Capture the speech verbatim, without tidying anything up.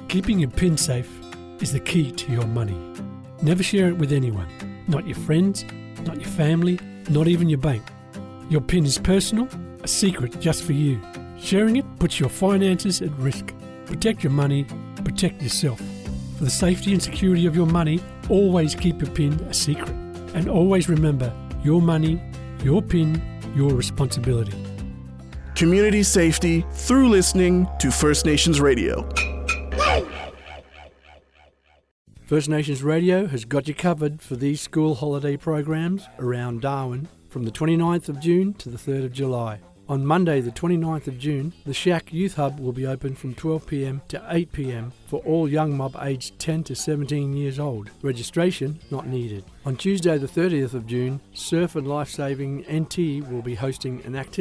Keeping your PIN safe is the key to your money. Never share it with anyone, not your friends, not your family, not even your bank. Your PIN is personal, a secret just for you. Sharing it puts your finances at risk. Protect your money, protect yourself. For the safety and security of your money, always keep your PIN a secret. And always remember, your money, your PIN, your responsibility. Community safety through listening to First Nations Radio. First Nations Radio has got you covered for these school holiday programs around Darwin from the twenty-ninth of June to the third of July. On Monday the twenty-ninth of June, the Shack Youth Hub will be open from twelve p m to eight p m for all young mob aged ten to seventeen years old. Registration not needed. On Tuesday the thirtieth of June, Surf and Lifesaving N T will be hosting an activity